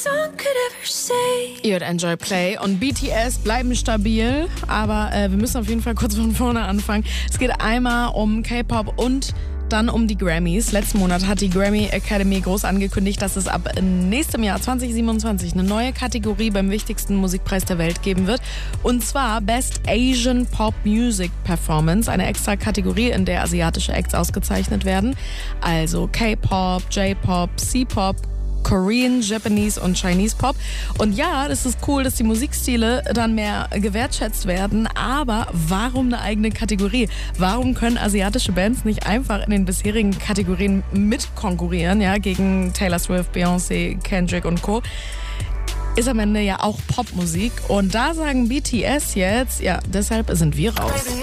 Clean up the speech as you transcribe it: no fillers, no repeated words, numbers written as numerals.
Ihr hört Enjoy Play und BTS bleiben stabil, aber wir müssen auf jeden Fall kurz von vorne anfangen. Es geht einmal um K-Pop und dann um die Grammys. Letzten Monat hat die Grammy Academy groß angekündigt, dass es ab nächstem Jahr 2027 eine neue Kategorie beim wichtigsten Musikpreis der Welt geben wird. Und zwar Best Asian Pop Music Performance, eine extra Kategorie, in der asiatische Acts ausgezeichnet werden. Also K-Pop, J-Pop, C-Pop, Korean, Japanese und Chinese Pop. Und ja, das ist cool, dass die Musikstile dann mehr gewertschätzt werden, aber warum eine eigene Kategorie? Warum können asiatische Bands nicht einfach in den bisherigen Kategorien mitkonkurrieren, ja, gegen Taylor Swift, Beyoncé, Kendrick und Co.? Ist am Ende ja auch Popmusik und da sagen BTS jetzt, ja, deshalb sind wir raus.